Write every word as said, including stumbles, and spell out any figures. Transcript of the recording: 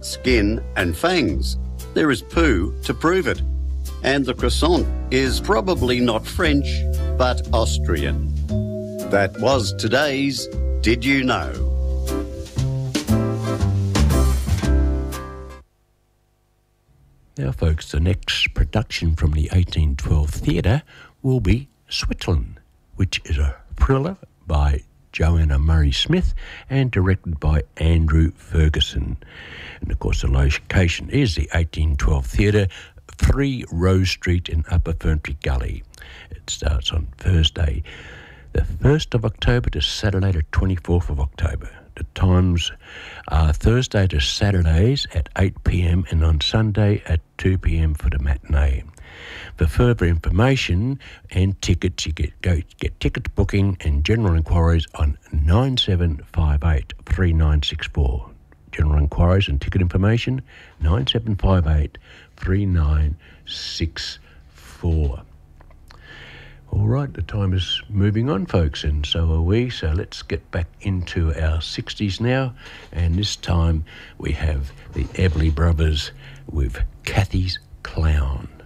skin and fangs. There is poo to prove it. And the croissant is probably not French, but Austrian. That was today's Did You Know? Now, folks, the next production from the eighteen twelve Theatre will be Switzerland, which is a thriller by Joanna Murray Smith and directed by Andrew Ferguson. And, of course, the location is the eighteen twelve Theatre, three Rose Street in Upper Ferntree Gully. It starts on Thursday, the first of October to Saturday the twenty-fourth of October. The times are Thursday to Saturdays at eight p.m. and on Sunday at two p.m. for the matinee. For further information and tickets, you get go get ticket booking and general inquiries on nine seven five eight, three nine six four. General inquiries and ticket information nine seven five eight, three nine six four. All right, the time is moving on, folks, and so are we. So let's get back into our sixties now. And this time we have the Everly Brothers with Kathy's Clown.